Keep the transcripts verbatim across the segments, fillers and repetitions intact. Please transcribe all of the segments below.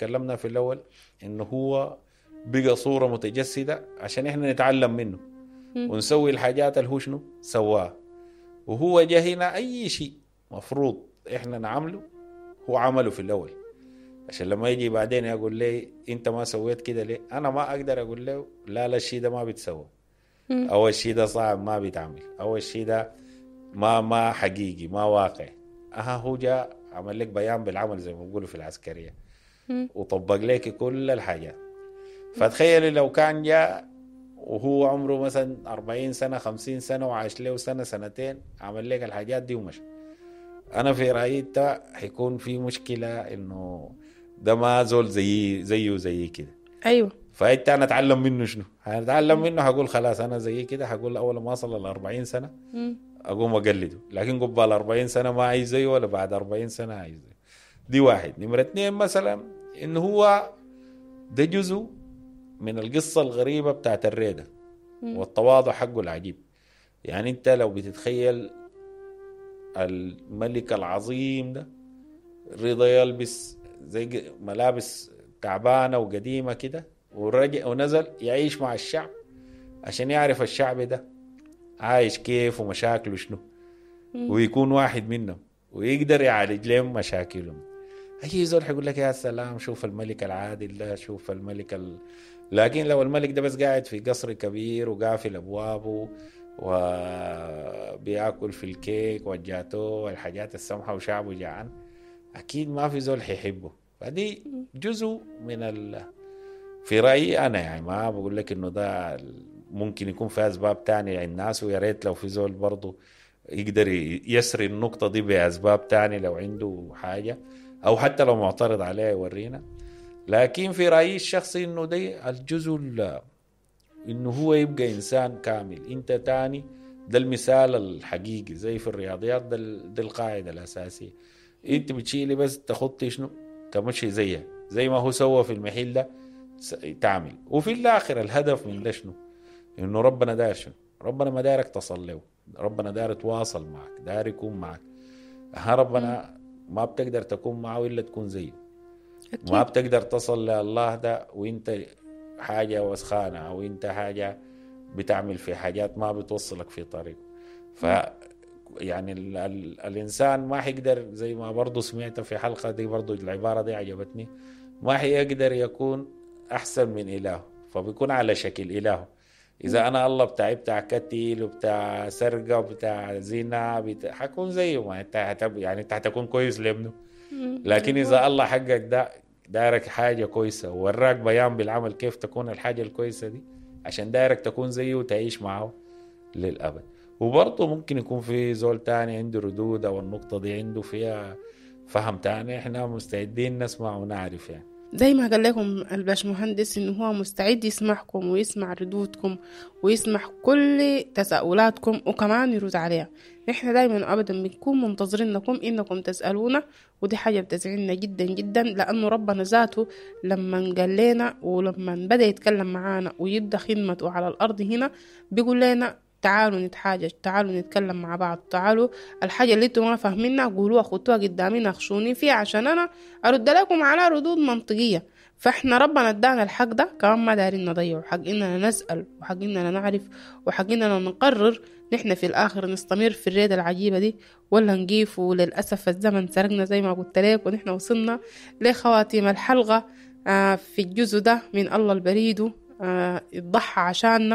تكلمنا في الأول إنه هو بقى صورة متجسدة عشان إحنا نتعلم منه ونسوي الحاجات اللي هو شنو سواها. وهو جه هنا أي شيء مفروض إحنا نعمله هو عمله في الأول، عشان لما يجي بعدين يقول لي أنت ما سويت كده ليه، أنا ما أقدر أقول له لا لا الشيء ده ما بيتسوى، أو الشيء ده صعب ما بيتعمل، أو الشيء ده ما ما حقيقي ما واقعي. أها هو جاء عمل لك بيان بالعمل زي ما بيقولوا في العسكرية وطبق لك كل الحاجات. فتخيلي لو كان جاء وهو عمره مثلا أربعين سنة خمسين سنة وعاش له سنة سنتين عمل لك الحاجات دي ومشى، أنا في رأيي ده حيكون في مشكلة إنه ده ما زول زي زيه زي كده. أيوة. فأنت أنا أتعلم منه شنو؟ هنتعلم منه هقول خلاص أنا زي كده، هقول أول ما أصل الأربعين سنة أقوم أقلده، لكن قبل أربعين سنة ما عايز زيه ولا بعد أربعين سنة عايز زيه. دي واحد. نمرة اتنين مثلا إنه هو ده جزء من القصة الغريبة بتاعت الريدة والتواضع حقه العجيب. يعني أنت لو بتتخيل الملك العظيم ده رضا يلبس زي ملابس تعبانة وقديمة كده ورجع ونزل يعيش مع الشعب عشان يعرف الشعب ده عايش كيف ومشاكله شنو ويكون واحد منهم ويقدر يعالج لهم مشاكلهم. أي زول حيقول لك يا سلام شوف الملك العادل ده، شوف الملك ال... لكن لو الملك ده بس قاعد في قصر كبير وقافل أبوابه وبيأكل في الكيك والجاتو والحاجات السمحة وشعبه جعان، أكيد ما في زول حيحبه. فدي جزء من ال... في رأيي أنا، يعني ما بقول لك إنه ده ممكن يكون في أسباب تانية عند الناس، ويا ريت لو في زول برضه يقدر يسري النقطة دي بأسباب تانية لو عنده حاجة، أو حتى لو معترض عليها يورينا. لكن في رأيي الشخصي إنه ده الجزء إنه هو يبقى إنسان كامل. أنت تاني ده المثال الحقيقي زي في الرياضيات، ده, ده القاعدة الأساسية. أنت بتشيلي بس تخطي شنو تمشي زيها زي ما هو سوى في المحل ده تعمل. وفي الآخر الهدف من ده شنو؟ إنه ربنا داير شنو؟ ربنا ما دايرك تصل له، ربنا داير يتواصل معك، داير يكون معك. ها ربنا ما بتقدر تكون معه إلا تكون زيه. أكيد. ما بتقدر تصل لله ده وإنت حاجة وسخانة أو إنت حاجة بتعمل في حاجات ما بتوصلك في طريق. ف يعني ال ال الإنسان ما حيقدر، زي ما برضو سمعت في حلقة دي برضو العبارة دي عجبتني، ما حيقدر يكون أحسن من إله، فبيكون على شكل إله. إذا أنا الله بتاعي بتاع كتيل وبتاع سرقة وبتاع زنا بتاع حكون زيه، ما أنت هتب يعني أنت هتكون كويس لابنه. لكن إذا الله حقك ده دارك حاجة كويسة ووراك بيان بالعمل كيف تكون الحاجة الكويسة دي عشان دارك تكون زيه وتعيش معه للأبد. وبرضه ممكن يكون في زول تاني عنده ردود أو النقطة دي عنده فيها فهم تاني، إحنا مستعدين نسمع ونعرف. يعني زي ما قال لكم الباشمهندس إنه هو مستعد يسمعكم ويسمع ردودكم ويسمع كل تساؤلاتكم وكمان يرد عليها. إحنا دايما أبدا بنكون منتظرين لكم إنكم تسألونا، ودي حاجة بتزعلنا جدا جدا، لأنه ربنا ذاته لما قال لنا ولما بدأ يتكلم معانا ويبدأ خدمته على الأرض هنا بيقول لنا تعالوا نتحاجج، تعالوا نتكلم مع بعض، تعالوا الحاجة اللي انتوا ما فاهمينها قولوها خطوها قدامي ناقشوني فيها عشان انا ارد لكم على ردود منطقية. فاحنا ربنا ادانا الحق ده كمان ما دارين نضيعه، حق اننا نسأل وحق اننا نعرف وحق اننا نقرر نحن في الاخر نستمر في الريادة العجيبة دي ولا نقيف. وللأسف الزمن سرقنا زي ما قلت لك، ونحن وصلنا لخواتيم الحلقة في الجزء ده من الله البريد يضحى عشاننا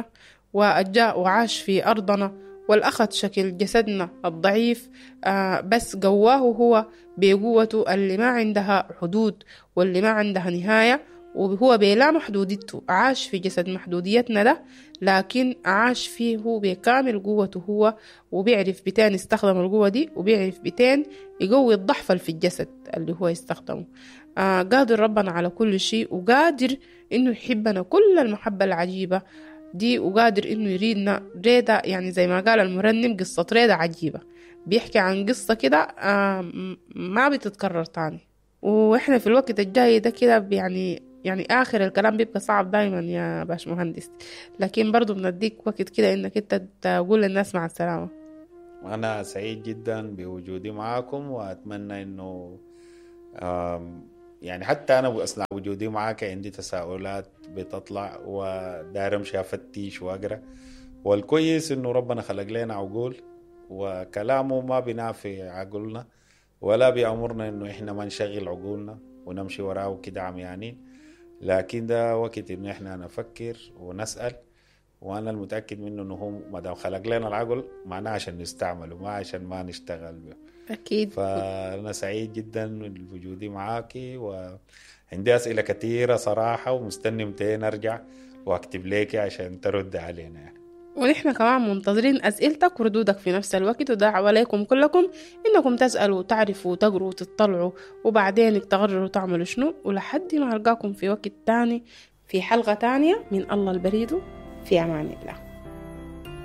وأجاء وعاش في أرضنا والأخذ شكل جسدنا الضعيف، آه بس قواه هو بقوته اللي ما عندها حدود واللي ما عندها نهاية، وهو بلا محدوديته عاش في جسد محدوديتنا ده، لكن عاش فيه هو بكامل قوته هو، وبيعرف بتين يستخدم القوة دي وبيعرف بتين يقوي الضعف في الجسد اللي هو يستخدمه. آه قادر ربنا على كل شيء، وقادر إنه يحبنا كل المحبة العجيبة دي، وقادر إنه يريدنا ريدة. يعني زي ما قال المرنم قصة ريدة عجيبة، بيحكي عن قصة كده آه ما بتتكرر تاني. وإحنا في الوقت الجاي ده كده يعني يعني آخر الكلام بيبقى صعب دايما يا باش مهندس، لكن برضو بنديك وقت كده إنك أنت تقول للناس مع السلامة. أنا سعيد جدا بوجودي معاكم، وأتمنى إنه يعني حتى أنا أثناء وجودي معاك عندي تساؤلات بتطلع وداير أمشي أفتش وأقرأ. والكويس إنه ربنا خلق لنا عقول وكلامه ما بينافي عقولنا ولا بيأمرنا إنه إحنا ما نشغل عقولنا ونمشي وراه كده عميانين، لكن ده وقت إنه إحنا نفكر ونسأل. وأنا المتأكد منه إنه هو ما دام خلق لنا العقل معناه عشان نستعمله ما عشان ما نشتغل به. أكيد. فأنا سعيد جدا بوجودي معاكي وعندي أسئلة كثيرة صراحة ومستني متين أرجع وأكتب لك عشان ترد علينا يعني. ونحن كمان منتظرين أسئلتك وردودك في نفس الوقت، ودعوة عليكم كلكم إنكم تسألوا وتعرفوا وتقروا وتطلعوا وبعدين تقرروا تعملوا شنو، ولحد ما ألقاكم في وقت تاني في حلقة تانية من الله البريد، في أمان الله.